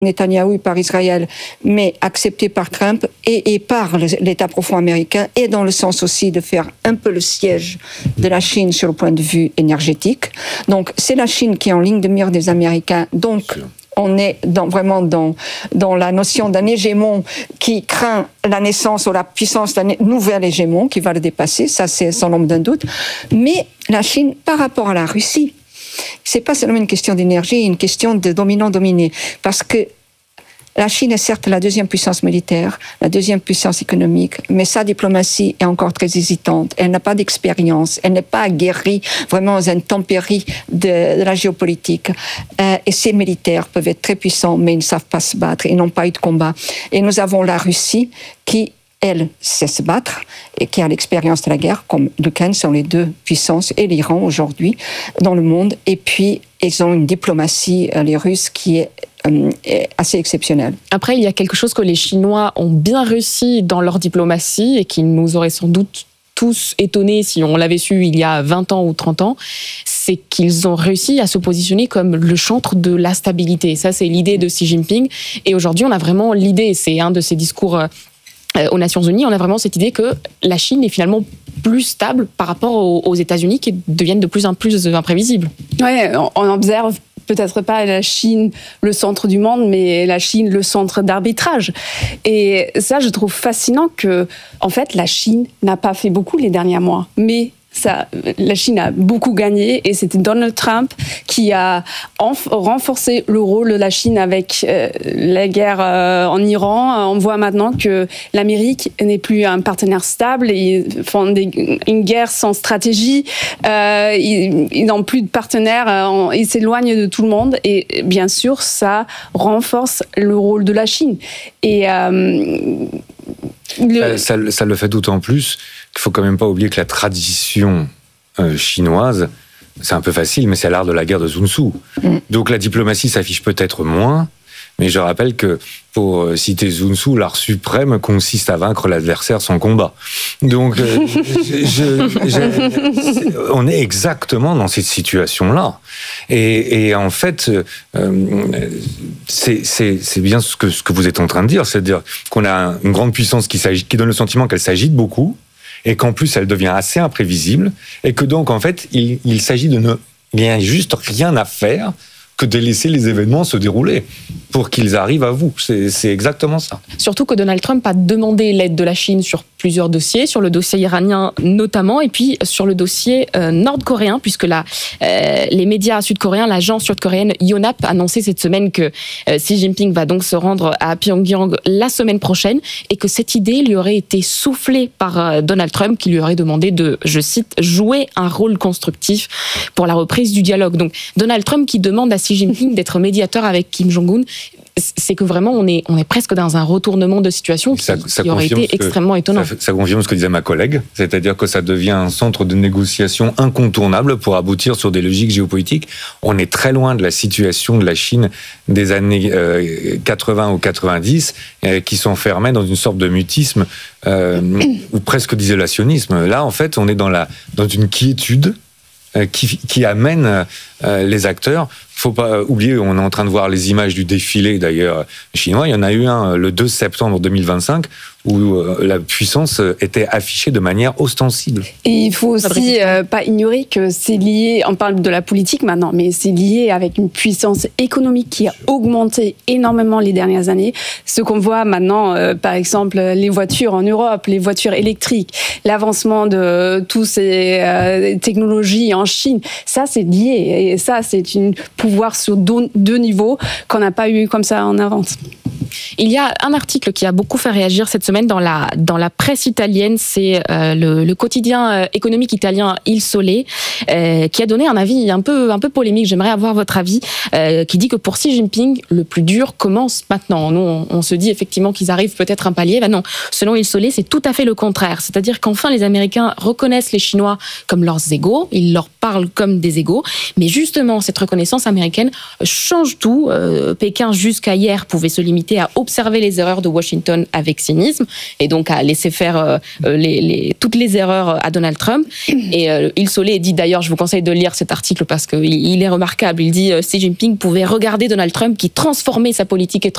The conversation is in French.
Netanyahou et par Israël, mais accepté par Trump et par l'État profond américain, et dans le sens aussi de faire un peu le siège de la Chine sur le point de vue énergétique. Donc c'est la Chine qui est en ligne de mire des Américains. Donc on est vraiment dans la notion d'un hégémon qui craint la naissance ou la puissance d'un nouvel hégémon qui va le dépasser, ça c'est sans l'ombre d'un doute. Mais la Chine, par rapport à la Russie, c'est pas seulement une question d'énergie, une question de dominant-dominé. Parce que la Chine est certes la deuxième puissance militaire, la deuxième puissance économique, mais sa diplomatie est encore très hésitante. Elle n'a pas d'expérience, elle n'est pas aguerrie vraiment aux intempéries de la géopolitique. Et ses militaires peuvent être très puissants, mais ils ne savent pas se battre, ils n'ont pas eu de combat. Et nous avons la Russie qui, elle, sait se battre et qui a l'expérience de la guerre, comme l'Ukraine sont les deux puissances, et l'Iran aujourd'hui dans le monde. Et puis, ils ont une diplomatie, les Russes, qui est assez exceptionnelle. Après, il y a quelque chose que les Chinois ont bien réussi dans leur diplomatie et qui nous aurait sans doute tous étonnés si on l'avait su il y a 20 ans ou 30 ans, c'est qu'ils ont réussi à se positionner comme le chantre de la stabilité. Ça, c'est l'idée de Xi Jinping. Et aujourd'hui, on a vraiment l'idée, c'est un de ses discours aux Nations Unies, on a vraiment cette idée que la Chine est finalement plus stable par rapport aux États-Unis qui deviennent de plus en plus imprévisibles. Ouais, on observe peut-être pas la Chine le centre du monde, mais la Chine le centre d'arbitrage. Et ça, je trouve fascinant que, en fait, la Chine n'a pas fait beaucoup les derniers mois, mais la Chine a beaucoup gagné et c'était Donald Trump qui a renforcé le rôle de la Chine avec la guerre en Iran. On voit maintenant que l'Amérique n'est plus un partenaire stable, ils font une guerre sans stratégie, ils n'ont plus de partenaires, ils s'éloignent de tout le monde et bien sûr ça renforce le rôle de la Chine. Et ça le fait d'autant plus qu'il faut quand même pas oublier que la tradition chinoise, c'est un peu facile, mais c'est l'art de la guerre de Sun Tzu. Donc la diplomatie s'affiche peut-être moins, mais je rappelle que, pour citer Sun Tzu, l'art suprême consiste à vaincre l'adversaire sans combat. Donc on est exactement dans cette situation-là. Et en fait, c'est bien ce que vous êtes en train de dire, c'est-à-dire qu'on a une grande puissance qui donne le sentiment qu'elle s'agite beaucoup, et qu'en plus elle devient assez imprévisible, et que donc en fait il s'agit il n'y a juste rien à faire que de laisser les événements se dérouler pour qu'ils arrivent à vous. C'est exactement ça. Surtout que Donald Trump a demandé l'aide de la Chine sur plusieurs dossiers, sur le dossier iranien notamment, et puis sur le dossier nord-coréen, puisque les médias sud-coréens, l'agence sud-coréenne Yonhap a annoncé cette semaine que Xi Jinping va donc se rendre à Pyongyang la semaine prochaine, et que cette idée lui aurait été soufflée par Donald Trump, qui lui aurait demandé de, je cite, jouer un rôle constructif pour la reprise du dialogue. Donc Donald Trump qui demande à Xi Jinping d'être médiateur avec Kim Jong-un, c'est que vraiment on est presque dans un retournement de situation qui aurait été extrêmement étonnant. Ça confirme ce que disait ma collègue, c'est-à-dire que ça devient un centre de négociation incontournable pour aboutir sur des logiques géopolitiques. On est très loin de la situation de la Chine des années 80 ou 90 qui s'enfermait dans une sorte de mutisme ou presque d'isolationnisme. Là, en fait, on est dans une quiétude qui amène les acteurs. Faut pas oublier, on est en train de voir les images du défilé d'ailleurs chinois. Il y en a eu un le 2 septembre 2025 où la puissance était affichée de manière ostensible. Et il faut aussi pas ignorer que c'est lié, on parle de la politique maintenant, mais c'est lié avec une puissance économique qui a augmenté énormément les dernières années. Ce qu'on voit maintenant, par exemple, les voitures en Europe, les voitures électriques, l'avancement de toutes ces technologies en Chine, ça c'est lié. Et ça, c'est un pouvoir sur deux niveaux qu'on n'a pas eu comme ça en avance. Il y a un article qui a beaucoup fait réagir cette semaine dans la presse italienne, c'est le quotidien économique italien Il Sole, qui a donné un avis un peu polémique, j'aimerais avoir votre avis, qui dit que pour Xi Jinping, le plus dur commence maintenant. Nous, on se dit effectivement qu'ils arrivent peut-être un palier, non, selon Il Sole, c'est tout à fait le contraire, c'est-à-dire qu'enfin les Américains reconnaissent les Chinois comme leurs égaux, ils leur parlent comme des égaux, mais justement cette reconnaissance américaine change tout. Pékin jusqu'à hier pouvait se limiter a observé les erreurs de Washington avec cynisme et donc a laissé faire toutes les erreurs à Donald Trump. Et Il Solé dit d'ailleurs, je vous conseille de lire cet article parce qu'il est remarquable, il dit Xi Jinping pouvait regarder Donald Trump qui transformait sa politique étrangère